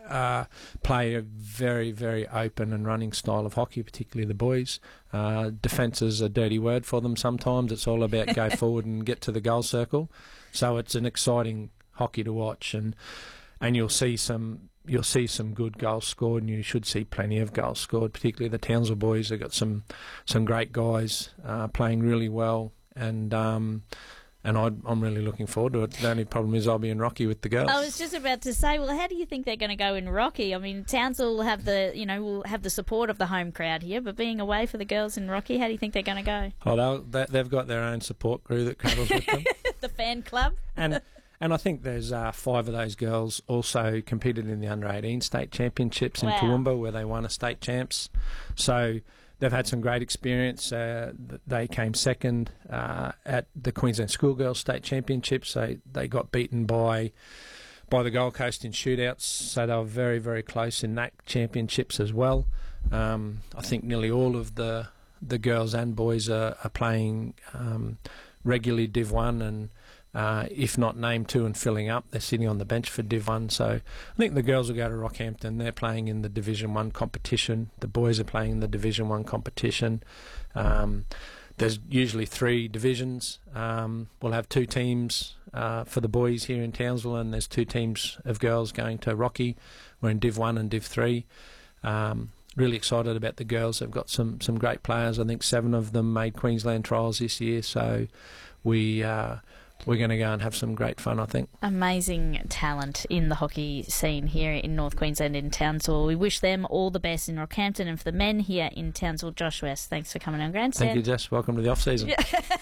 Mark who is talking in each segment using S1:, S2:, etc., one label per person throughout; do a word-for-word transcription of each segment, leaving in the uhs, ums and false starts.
S1: uh, play a very, very open and running style of hockey, particularly the boys. Uh, defence is a dirty word for them sometimes. It's all about go forward and get to the goal circle. So it's an exciting hockey to watch, and and you'll see some you'll see some good goals scored, and you should see plenty of goals scored. Particularly the Townsville boys, they've got some some great guys uh, playing really well, and um, and I, I'm really looking forward to it. The only problem is I'll be in Rocky with the girls.
S2: I was just about to say, well, how do you think they're going to go in Rocky? I mean, Townsville will have the you know will have the support of the home crowd here, but being away for the girls in Rocky, how do you think they're going to go?
S1: Oh, they'll, they, they've got their own support crew that travels with them.
S2: The fan club.
S1: And and I think there's uh, five of those girls also competed in the under eighteen state championships in
S2: Wow.
S1: Toowoomba, where they won a state champs. So they've had some great experience. Uh, th- they came second uh, at the Queensland Schoolgirls State Championships. So they got beaten by by the Gold Coast in shootouts. So they were very, very close in that championships as well. Um, I think nearly all of the the girls and boys are, are playing um, regularly Div one, and uh, if not named two and filling up, they're sitting on the bench for Div one. So I think the girls will go to Rockhampton. They're playing in the Division one competition. The boys are playing in the Division one competition. Um, there's usually three divisions. Um, we'll have two teams uh, for the boys here in Townsville, and there's two teams of girls going to Rocky. We're in Div one and Div three. Um, really excited about the girls. They've got some, some great players. I think seven of them made Queensland trials this year, so we, uh, we're going to go and have some great fun, I think.
S2: Amazing talent in the hockey scene here in North Queensland in Townsville. We wish them all the best in Rockhampton, and for the men here in Townsville, Josh West, thanks for coming on Grandstand.
S1: Thank you, Jess. Welcome to the off-season.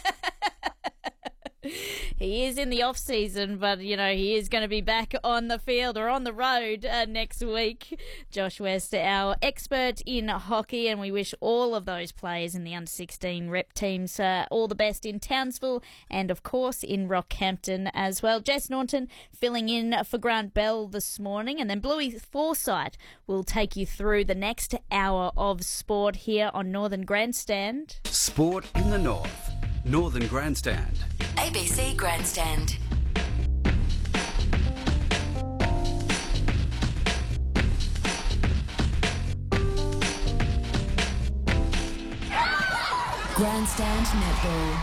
S2: He is in the off season, but you know he is going to be back on the field or on the road uh, next week. Josh West, our expert in hockey, and we wish all of those players in the under sixteen rep teams uh, all the best in Townsville and of course in Rockhampton as well. Jess Norton filling in for Grant Bell this morning, and then Bluey Forsyth will take you through the next hour of sport here on Northern Grandstand.
S3: Sport in the North. Northern Grandstand.
S4: A B C Grandstand. Grandstand Netball.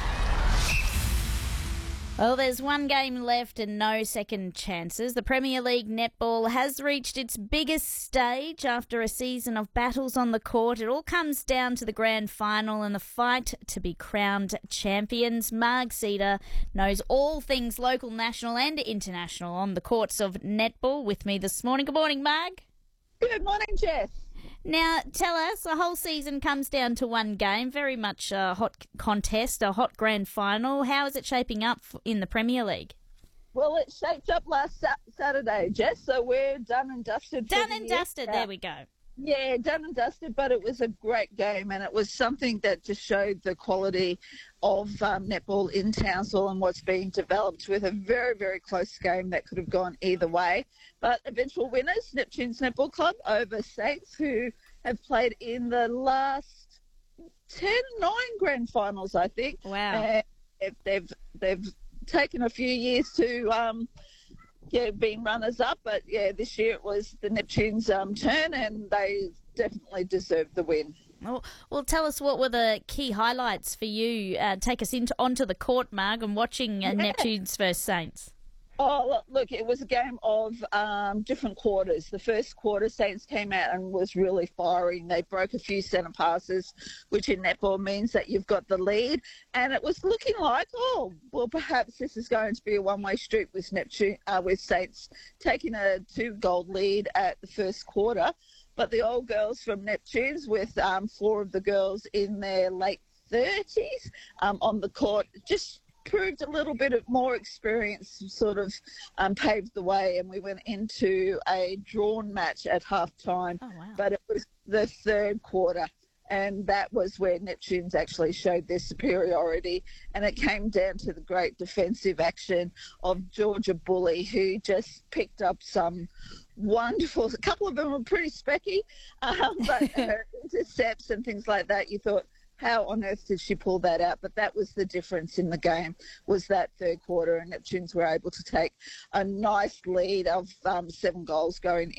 S2: Well, there's one game left and no second chances. The Premier League Netball has reached its biggest stage after a season of battles on the court. It all comes down to the grand final and the fight to be crowned champions. Marg Cedar knows all things local, national and international on the courts of netball with me this morning. Good morning, Marg.
S5: Good morning, Jess.
S2: Now, tell us, the whole season comes down to one game, very much a hot contest, a hot grand final. How is it shaping up in the Premier League?
S5: Well, it shaped up last sa- Saturday, Jess, so we're done and dusted.
S2: Done
S5: for the
S2: and
S5: year.
S2: dusted, there we go.
S5: Yeah, done and dusted, but it was a great game, and it was something that just showed the quality of um, netball in Townsville and what's being developed, with a very, very close game that could have gone either way. But eventual winners, Neptune's Netball Club over Saints, who have played in the last ten, nine grand finals, I think.
S2: Wow.
S5: And they've, they've taken a few years to... Um, Yeah, being runners up, but yeah, this year it was the Neptune's um, turn, and they definitely deserved the win.
S2: Well, well, tell us what were the key highlights for you. Uh, take us into onto the court, Marg, and watching uh,
S5: Yeah.
S2: Neptune's versus Saints.
S5: Oh, look, it was a game of um, different quarters. The first quarter, Saints came out and was really firing. They broke a few centre passes, which in netball means that you've got the lead. And it was looking like, oh, well, perhaps this is going to be a one-way street with Neptune, uh, with Saints taking a two-goal lead at the first quarter. But the old girls from Neptune's, with um, four of the girls in their late thirties um, on the court, just proved a little bit of more experience, sort of um, paved the way, and we went into a drawn match at half time.
S2: Oh, wow.
S5: But it was the third quarter, and that was where Neptune's actually showed their superiority, and it came down to the great defensive action of Georgia Bully, who just picked up some wonderful, a couple of them were pretty specky, um, but her intercepts and things like that, you thought, how on earth did she pull that out? But that was the difference in the game, was that third quarter, and Neptunes were able to take a nice lead of um, seven goals going